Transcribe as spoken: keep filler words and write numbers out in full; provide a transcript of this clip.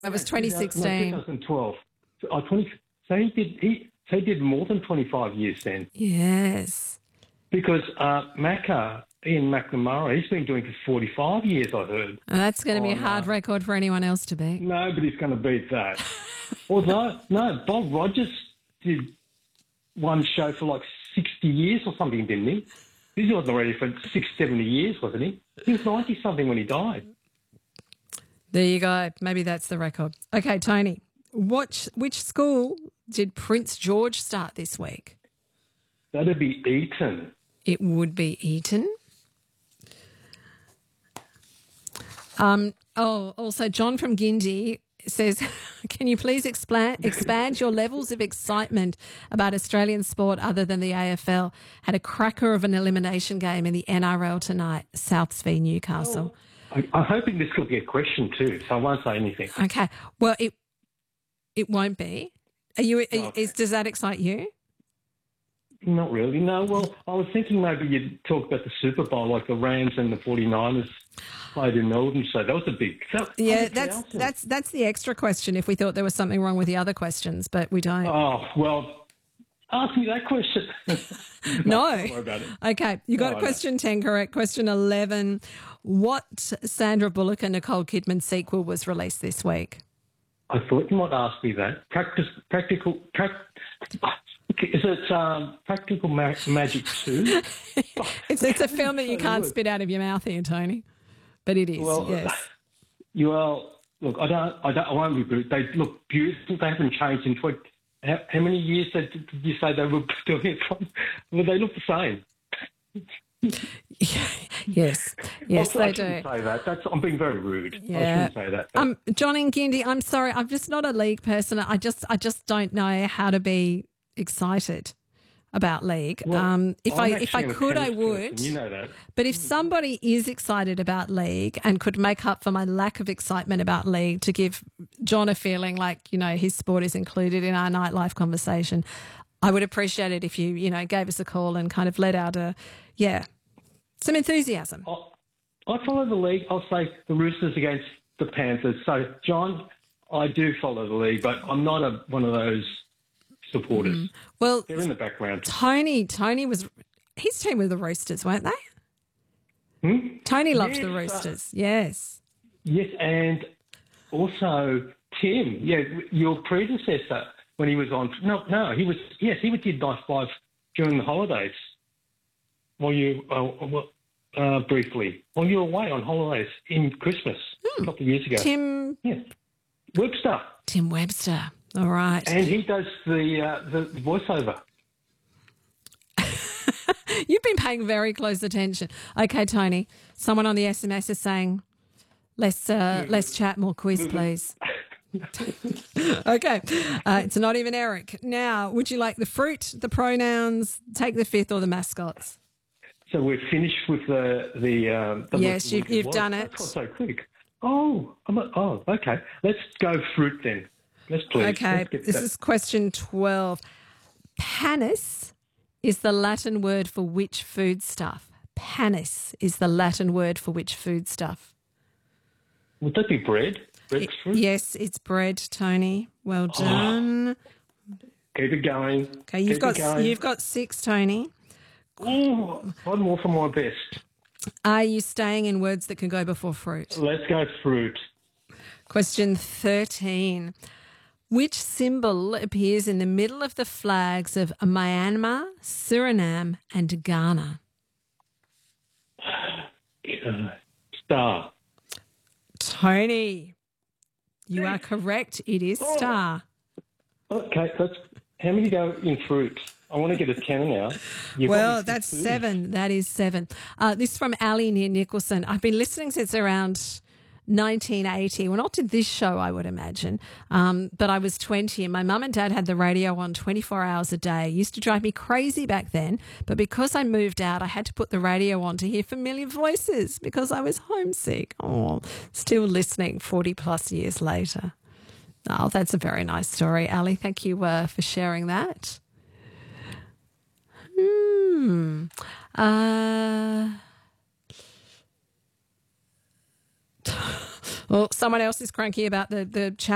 It was No, twenty sixteen. twenty twelve. So, oh, twenty, so he did. He so he did more than twenty-five years then. Yes. Because uh, Macca, Ian McNamara, he's been doing it for forty-five years. I heard. Well, that's going to be Oh, a hard no. record for anyone else to beat. Nobody's going to beat that. Although, no, Bob Rogers did one show for like sixty years or something, didn't he? He wasn't already for six, seventy years, wasn't he? He was ninety-something when he died. There you go. Maybe that's the record. Okay, Tony, which, which school did Prince George start this week? That'd be Eton. It would be Eton. Um, oh, also, John from Gindi says, can you please expand, expand your levels of excitement about Australian sport other than the A F L? Had a cracker of an elimination game in the N R L tonight, Souths v Newcastle. Oh, I, I'm hoping this could be a question too, so I won't say anything. Okay. Well, it it won't be. Are you? Are, Okay. is, does that excite you? Not really, no. Well, I was thinking maybe you'd talk about the Super Bowl, like the Rams and the forty-niners played in Melbourne, so that was a big... That, Yeah, one that's thousand. that's that's the extra question if we thought there was something wrong with the other questions, but we don't. Oh, well, ask me that question. No. Don't worry about it. Okay, you got No, I question ten correct. Question eleven. What Sandra Bullock and Nicole Kidman sequel was released this week? I thought you might ask me that. Practice, practical... Prac, is it um, Practical Ma- Magic two? It's it's a film that you can't Look. spit out of your mouth here, Tony. But it is, Well, yes. You well, look, I don't, I don't, I won't be rude. They look beautiful. They haven't changed in twenty. How, how many years did, did you say they were doing it from? Well, they look the same. Yes, yes, I they shouldn't do. say that. That's, I'm being very rude. I Yeah. shouldn't say that. Um, John and Gindi, I'm sorry, I'm just not a league person. I just, I just don't know how to be excited about league. Well, um, if I, I'm if I actually a could, I tennis would. person, you know that. But if somebody is excited about league and could make up for my lack of excitement about league to give John a feeling like, you know, his sport is included in our nightlife conversation, I would appreciate it if you, you know, gave us a call and kind of let out a, yeah, some enthusiasm. I, I follow the league. I'll say the Roosters against the Panthers. So, John, I do follow the league, but I'm not a, one of those supporters. Mm. Well, They're in the background. Tony, Tony was, his team were the Roosters, weren't they? Hmm? Tony loved Yes, the uh, Roosters, yes. Yes, and also Tim, yeah, your predecessor when he was on. No, no, he was. Yes, he did Nice Five during the holidays. While you, uh, well, uh, briefly, while you were away on holidays in Christmas a couple of years ago. Tim, Yes, Webster, Tim Webster, all right. and he does the uh, the voiceover. You've been paying very close attention. Okay, Tony, someone on the S M S is saying, less, uh, less chat, more quiz, please. Okay, uh, it's not even Eric. Now, would you like the fruit, the pronouns, take the fifth, or the mascots? So we're finished with the the. Um, the Yes, the- you've- you've what? done it. That's not so quick. Oh, I'm a, oh, okay. Let's go fruit then. Let's please. Okay, Let's get this that. is question twelve. Panis is the Latin word for which foodstuff? Panis is the Latin word for which foodstuff? Would that be bread? Breadfruit? Yes, it's bread, Tony. Well done. Keep it going. Okay, you've Keep got it going. you've got six, Tony. Oh, one more for my best. Are you staying in words that can go before fruit? Let's go fruit. Question thirteen. Which symbol appears in the middle of the flags of Myanmar, Suriname, and Ghana? Uh, star. Tony, you are correct. It is star. Okay, that's how many go in fruit? I want to get a ten now. You've Well, got me that's food. seven. That is seven. Uh, this is from Ali near Nicholson. I've been listening since around nineteen eighty. Well, not to this show, I would imagine, um, but I was twenty and my mum and dad had the radio on twenty-four hours a day. It used to drive me crazy back then, but because I moved out, I had to put the radio on to hear familiar voices because I was homesick. Oh, still listening forty plus years later. Oh, that's a very nice story, Ali. Thank you uh, for sharing that. Hmm. Uh, well, someone else is cranky about the, the chat.